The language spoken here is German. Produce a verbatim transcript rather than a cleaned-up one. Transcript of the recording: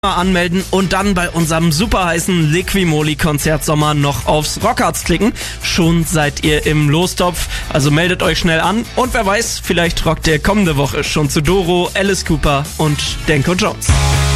anmelden und dann bei unserem super heißen Liquimoli-Konzert Sommer noch aufs Rockharz klicken. Schon seid ihr im Lostopf, also meldet euch schnell an und wer weiß, vielleicht rockt ihr kommende Woche schon zu Doro, Alice Cooper und Denko Jones.